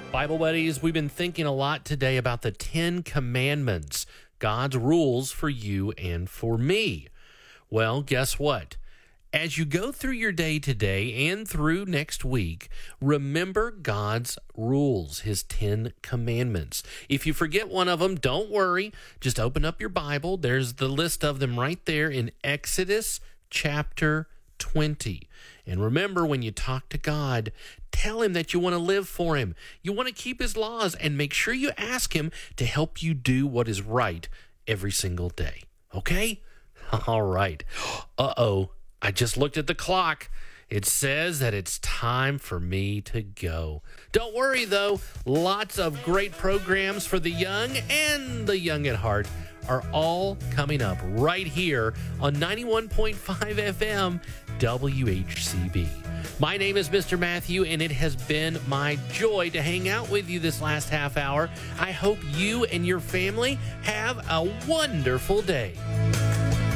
Bible buddies, we've been thinking a lot today about the 10 Commandments, God's rules for you and for me. Well, guess what? As you go through your day today and through next week, remember God's rules, his 10 commandments. If you forget one of them, don't worry. Just open up your Bible. There's the list of them right there in Exodus chapter 20. And remember, when you talk to God, tell him that you want to live for him. You want to keep his laws, and make sure you ask him to help you do what is right every single day. Okay? All right. Uh-oh. I just looked at the clock. It says that it's time for me to go. Don't worry, though. Lots of great programs for the young and the young at heart are all coming up right here on 91.5 FM WHCB. My name is Mr. Matthew, and it has been my joy to hang out with you this last half hour. I hope you and your family have a wonderful day.